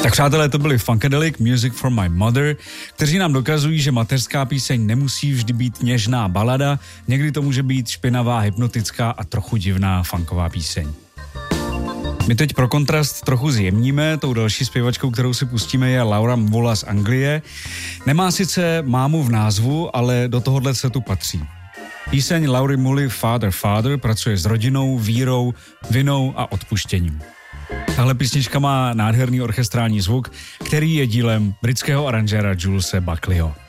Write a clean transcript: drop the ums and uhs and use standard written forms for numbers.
Tak přátelé, to byli Funkadelic, Music for My Mother, kteří nám dokazují, že mateřská píseň nemusí vždy být něžná balada, někdy to může být špinavá, hypnotická a trochu divná funková píseň. My teď pro kontrast trochu zjemníme, tou další zpěvačkou, kterou si pustíme, je Laura Mvola z Anglie. Nemá sice mámu v názvu, ale do tohohle setu patří. Píseň Laury Mully Father Father pracuje s rodinou, vírou, vinou a odpuštěním. Tahle písnička má nádherný orchestrální zvuk, který je dílem britského aranžéra Julese Buckleyho.